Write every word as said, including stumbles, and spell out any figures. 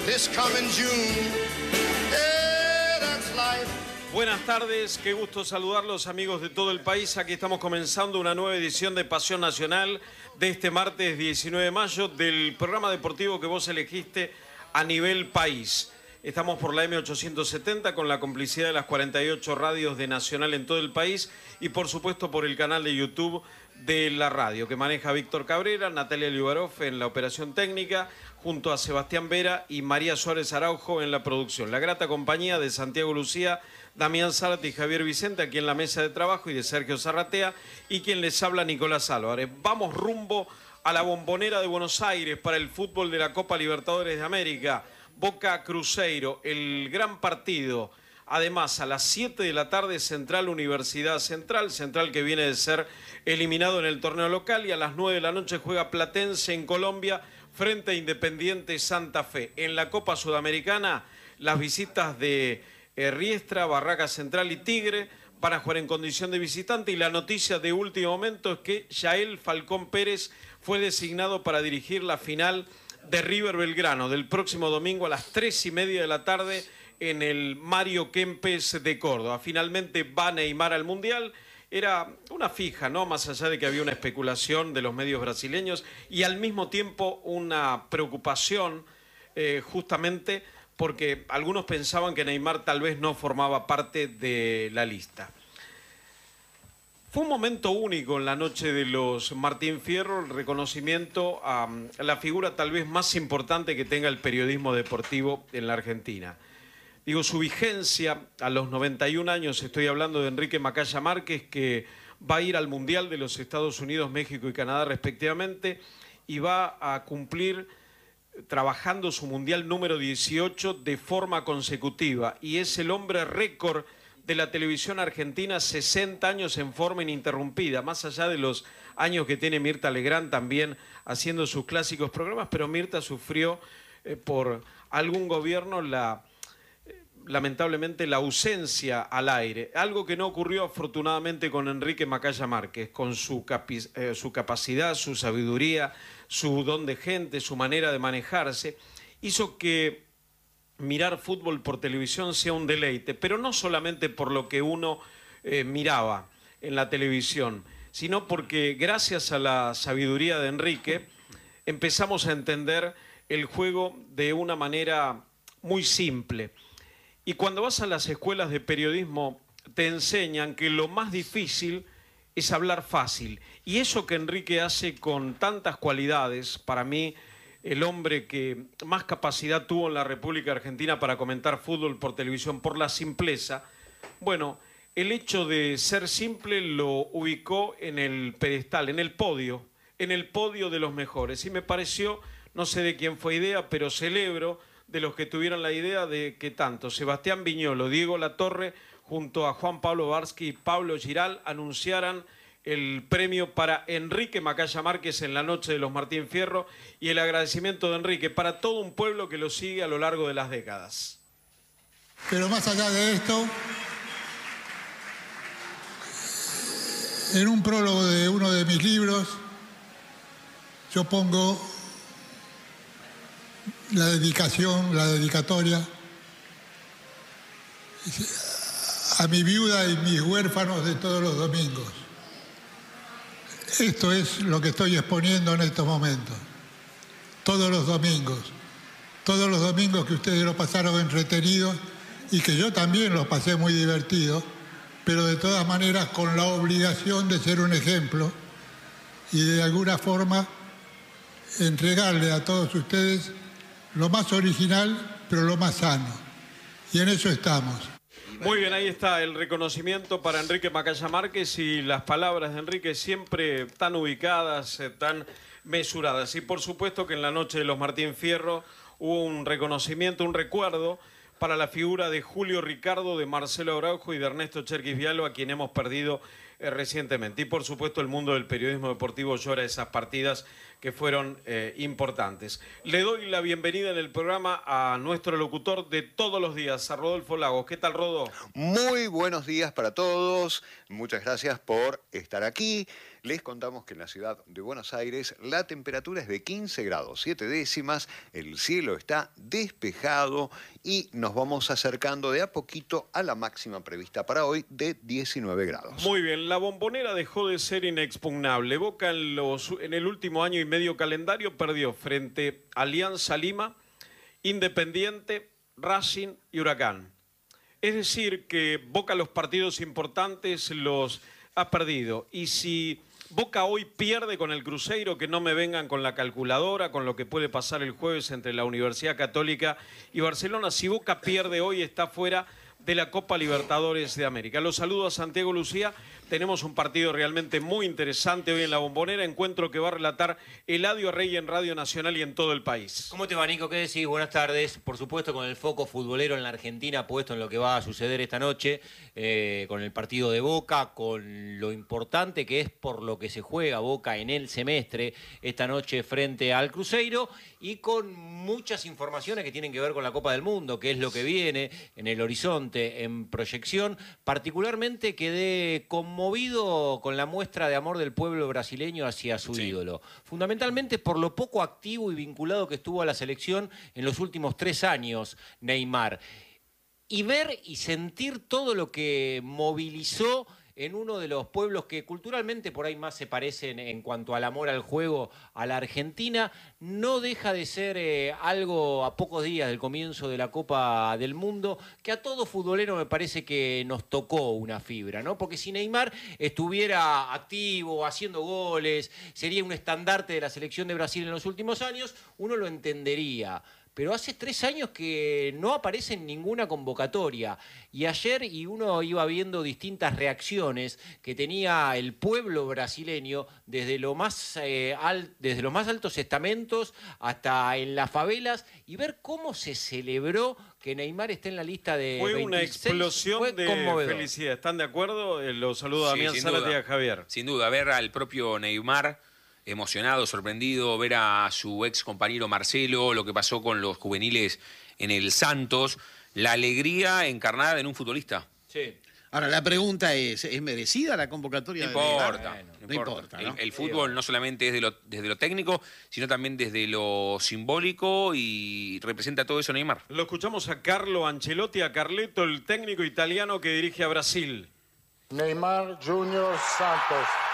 this coming June. Yeah, that's life. Buenas tardes, qué gusto saludarlos amigos de todo el país. Aquí estamos comenzando una nueva edición de Pasión Nacional de este martes diecinueve de mayo del programa deportivo que vos elegiste a nivel país. Estamos por la M ochocientos setenta con la complicidad de las cuarenta y ocho radios de Nacional en todo el país y por supuesto por el canal de YouTube de la radio que maneja Víctor Cabrera, Natalia Liubarov en la operación técnica, junto a Sebastián Vera y María Suárez Araujo en la producción. La grata compañía de Santiago Lucía, Damián Zárate y Javier Vicente aquí en la mesa de trabajo y de Sergio Zarratea y quien les habla Nicolás Álvarez. Vamos rumbo a la Bombonera de Buenos Aires para el fútbol de la Copa Libertadores de América. Boca Cruzeiro, el gran partido. Además, a las siete de la tarde, Central Universidad Central, Central que viene de ser eliminado en el torneo local, y a las nueve de la noche juega Platense en Colombia frente a Independiente Santa Fe. En la Copa Sudamericana, las visitas de eh, Riestra, Barraca Central y Tigre van a jugar en condición de visitante, y la noticia de último momento es que Yael Falcón Pérez fue designado para dirigir la final de River Belgrano del próximo domingo a las tres y media de la tarde en el Mario Kempes de Córdoba. Finalmente va Neymar al Mundial. Era una fija, ¿no? Más allá de que había una especulación de los medios brasileños y al mismo tiempo una preocupación eh, justamente porque algunos pensaban que Neymar tal vez no formaba parte de la lista. Fue un momento único en la noche de los Martín Fierro, el reconocimiento a la figura tal vez más importante que tenga el periodismo deportivo en la Argentina. Digo, su vigencia a los noventa y un años, estoy hablando de Enrique Macaya Márquez, que va a ir al Mundial de los Estados Unidos, México y Canadá respectivamente, y va a cumplir trabajando su Mundial número dieciocho de forma consecutiva, y es el hombre récord de la televisión argentina, sesenta años en forma ininterrumpida, más allá de los años que tiene Mirta Legrand también haciendo sus clásicos programas, pero Mirta sufrió eh, por algún gobierno la, eh, lamentablemente la ausencia al aire, algo que no ocurrió afortunadamente con Enrique Macaya Márquez, con su, capi, eh, su capacidad, su sabiduría, su don de gente, su manera de manejarse, hizo que mirar fútbol por televisión sea un deleite, pero no solamente por lo que uno eh, miraba en la televisión, sino porque gracias a la sabiduría de Enrique empezamos a entender el juego de una manera muy simple. Y cuando vas a las escuelas de periodismo te enseñan que lo más difícil es hablar fácil. Y eso que Enrique hace con tantas cualidades, para mí, el hombre que más capacidad tuvo en la República Argentina para comentar fútbol por televisión, por la simpleza. Bueno, el hecho de ser simple lo ubicó en el pedestal, en el podio, en el podio de los mejores. Y me pareció, no sé de quién fue idea, pero celebro de los que tuvieron la idea de que tanto Sebastián Viñolo, Diego Latorre, junto a Juan Pablo Barsky y Pablo Giral, anunciaran el premio para Enrique Macaya Márquez en la noche de los Martín Fierro, y el agradecimiento de Enrique para todo un pueblo que lo sigue a lo largo de las décadas. Pero más allá de esto, en un prólogo de uno de mis libros, yo pongo la dedicación, la dedicatoria a mi viuda y mis huérfanos de todos los domingos. Esto es lo que estoy exponiendo en estos momentos. Todos los domingos. Todos los domingos que ustedes lo pasaron entretenidos y que yo también los pasé muy divertidos, pero de todas maneras con la obligación de ser un ejemplo y de alguna forma entregarle a todos ustedes lo más original, pero lo más sano. Y en eso estamos. Muy bien, ahí está el reconocimiento para Enrique Macaya Márquez, y las palabras de Enrique siempre tan ubicadas, eh, tan mesuradas. Y por supuesto que en la noche de los Martín Fierro hubo un reconocimiento, un recuerdo para la figura de Julio Ricardo, de Marcelo Araujo y de Ernesto Cherkis Vialo, a quien hemos perdido eh, recientemente. Y por supuesto el mundo del periodismo deportivo llora esas partidas que fueron eh, importantes. Le doy la bienvenida en el programa a nuestro locutor de todos los días, a Rodolfo Lagos. ¿Qué tal, Rodo? Muy buenos días para todos. Muchas gracias por estar aquí. les contamos que en la ciudad de Buenos Aires la temperatura es de quince grados, siete décimas, el cielo está despejado y nos vamos acercando de a poquito a la máxima prevista para hoy de diecinueve grados. Muy bien, la Bombonera dejó de ser inexpugnable. Boca en, los, en el último año y medio calendario perdió frente a Alianza Lima, Independiente, Racing y Huracán. Es decir, que Boca los partidos importantes los ha perdido. Y si Boca hoy pierde con el Cruzeiro, que no me vengan con la calculadora, con lo que puede pasar el jueves entre la Universidad Católica y Barcelona. Si Boca pierde hoy, está fuera de la Copa Libertadores de América. Los saludo a Santiago Lucía. Tenemos un partido realmente muy interesante hoy en la Bombonera, encuentro que va a relatar Eladio Rey en Radio Nacional y en todo el país. ¿Cómo te va, Nico? ¿Qué decís? Buenas tardes. Por supuesto, con el foco futbolero en la Argentina puesto en lo que va a suceder esta noche, eh, con el partido de Boca, con lo importante que es por lo que se juega Boca en el semestre esta noche frente al Cruzeiro, y con muchas informaciones que tienen que ver con la Copa del Mundo, que es lo que viene en el horizonte, en proyección. Particularmente quedé conmovido con la muestra de amor del pueblo brasileño hacia su sí. ídolo. Fundamentalmente por lo poco activo y vinculado que estuvo a la selección en los últimos tres años, Neymar. Y ver y sentir todo lo que movilizó en uno de los pueblos que culturalmente por ahí más se parecen en cuanto al amor al juego a la Argentina, no deja de ser eh, algo a pocos días del comienzo de la Copa del Mundo, que a todo futbolero me parece que nos tocó una fibra, ¿no? Porque si Neymar estuviera activo, haciendo goles, sería un estandarte de la selección de Brasil en los últimos años, uno lo entendería. Pero hace tres años que no aparece en ninguna convocatoria. Y ayer, y uno iba viendo distintas reacciones que tenía el pueblo brasileño desde, lo más, eh, al, desde los más altos estamentos hasta en las favelas, y ver cómo se celebró que Neymar esté en la lista de Fue veintiséis, una explosión fue de conmovedor. felicidad. ¿Están de acuerdo? Eh, Los saludo a Sí, Damián Zárate y a Javier. Sin duda, ver al propio Neymar emocionado, sorprendido, ver a su ex compañero Marcelo, lo que pasó con los juveniles en el Santos, la alegría encarnada en un futbolista. Sí. Ahora, la pregunta es, ¿es merecida la convocatoria? No importa, de no, no importa. importa, ¿no? El, el fútbol no solamente es de lo, desde lo técnico, sino también desde lo simbólico, y representa todo eso Neymar. Lo escuchamos a Carlo Ancelotti, a Carleto, el técnico italiano que dirige a Brasil. Neymar Junior Santos.